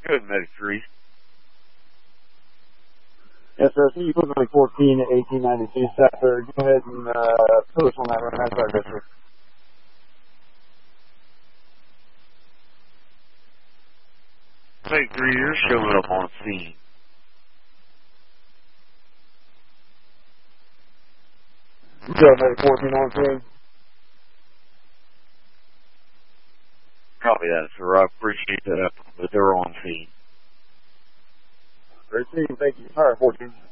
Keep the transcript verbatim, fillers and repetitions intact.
Good, Medic three. Yes, sir. So you put like fourteen, eighteen ninety-two, Sapper. Go ahead and uh, post on that right now. Sorry, yes, sir. Medic three, you're showing up on scene. Go, Medic fourteen on scene. Copy that, sir. I appreciate that, but they're on scene. Great scene. Thank you. All right, fourteen.